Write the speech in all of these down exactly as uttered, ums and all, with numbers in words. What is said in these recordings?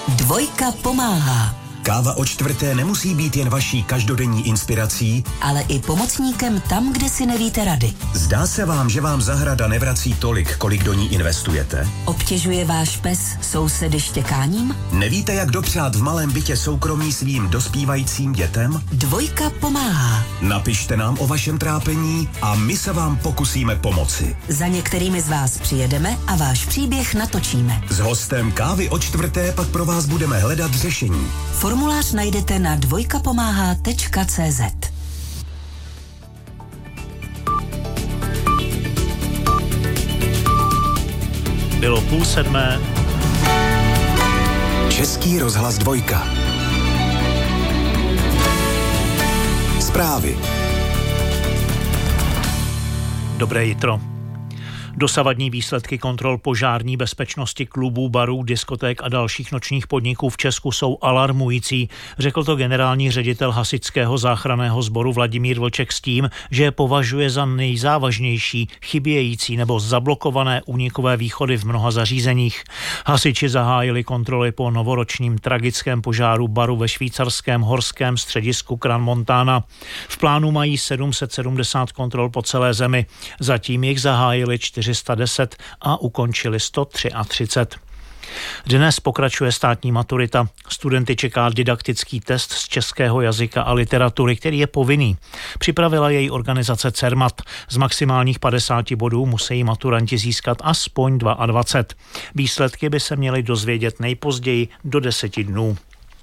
Dvojka pomáhá. Káva o čtvrté nemusí být jen vaší každodenní inspirací, ale i pomocníkem tam, kde si nevíte rady. Zdá se vám, že vám zahrada nevrací tolik, kolik do ní investujete? Obtěžuje váš pes sousedy štěkáním? Nevíte, jak dopřát v malém bytě soukromí svým dospívajícím dětem? Dvojka pomáhá. Napište nám o vašem trápení a my se vám pokusíme pomoci. Za některými z vás přijedeme a váš příběh natočíme. S hostem Kávy o čtvrté pak pro vás budeme hledat řešení. Formulář najdete na dvojkapomáhá tečka cé zet. Bylo půl sedmé. Český rozhlas dvojka. Zprávy. Dobré jitro. Dosavadní výsledky kontrol požární bezpečnosti klubů, barů, diskoték a dalších nočních podniků v Česku jsou alarmující, řekl to generální ředitel hasičského záchranného sboru Vladimír Vlček s tím, že je považuje za nejzávažnější chybějící nebo zablokované únikové východy v mnoha zařízeních. Hasiči zahájili kontroly po novoročním tragickém požáru baru ve švýcarském horském středisku Crans Montana. V plánu mají sedm set sedmdesát kontrol po celé zemi. Zatím jich zahájili čtyři sta deset a ukončili sto třicet tři. Dnes pokračuje státní maturita. Studenty čeká didaktický test z českého jazyka a literatury, který je povinný. Připravila jej organizace Cermat. Z maximálních padesáti bodů musí maturanti získat aspoň dvacet dva. Výsledky by se měly dozvědět nejpozději do deseti dnů.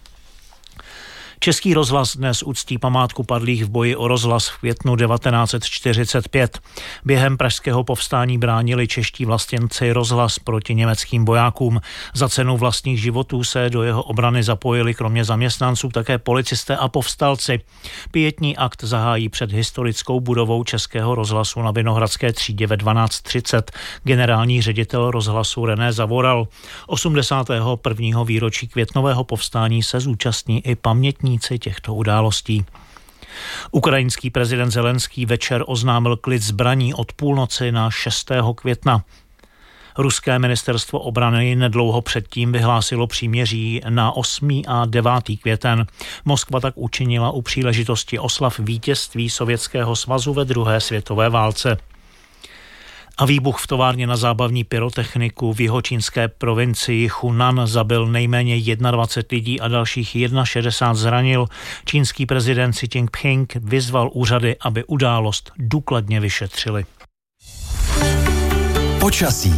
Český rozhlas dnes uctí památku padlých v boji o rozhlas v květnu devatenáct set čtyřicet pět. Během pražského povstání bránili čeští vlastněnci rozhlas proti německým vojákům. Za cenu vlastních životů se do jeho obrany zapojili kromě zaměstnanců také policisté a povstalci. Pietní akt zahájí před historickou budovou Českého rozhlasu na Vinohradské třídě ve dvanáct třicet generální ředitel rozhlasu René Zavoral. osmdesátého prvního výročí květnového povstání se zúčastní i pamětní těchto událostí. Ukrajinský prezident Zelenský večer oznámil klid zbraní od půlnoci na šestého května. Ruské ministerstvo obrany nedlouho předtím vyhlásilo příměří na osmý a devátý květen. Moskva tak učinila u příležitosti oslav vítězství Sovětského svazu ve druhé světové válce. A výbuch v továrně na zábavní pyrotechniku v jihočínské provincii Hunan zabil nejméně dvacet jedna lidí a dalších šedesát jedna zranil. Čínský prezident Xi Jinping vyzval úřady, aby událost důkladně vyšetřili. Počasí.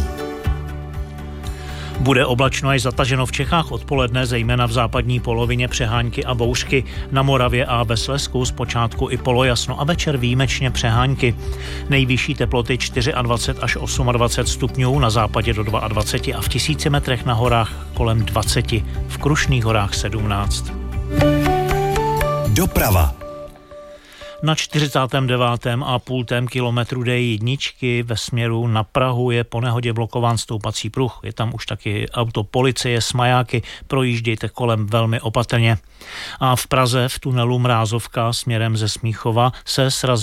Bude oblačno až zataženo v Čechách odpoledne, zejména v západní polovině přehánky a bouřky. Na Moravě a ve Slezsku zpočátku i polojasno a večer výjimečně přehánky. Nejvyšší teploty dvacet čtyři až dvacet osm stupňů, na západě do dvacet dva a v tisíci metrech na horách kolem dvacet, v Krušných horách sedmnáct. Doprava. Na čtyřicátém devátém a půl kilometru dé jedna ve směru na Prahu je po nehodě blokován stoupací pruh. Je tam už taky auto policie s majáky, projíždějte kolem velmi opatrně. A v Praze v tunelu Mrázovka směrem ze Smíchova se srazí